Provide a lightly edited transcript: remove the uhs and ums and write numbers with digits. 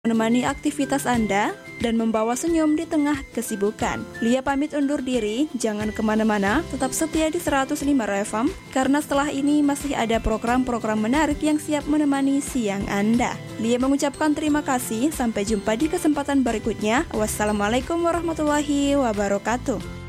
menemani aktivitas Anda dan membawa senyum di tengah kesibukan. Lia pamit undur diri, jangan kemana-mana, tetap setia di 105 FM, karena setelah ini masih ada program-program menarik yang siap menemani siang Anda. Lia mengucapkan terima kasih, sampai jumpa di kesempatan berikutnya. Wassalamualaikum warahmatullahi wabarakatuh.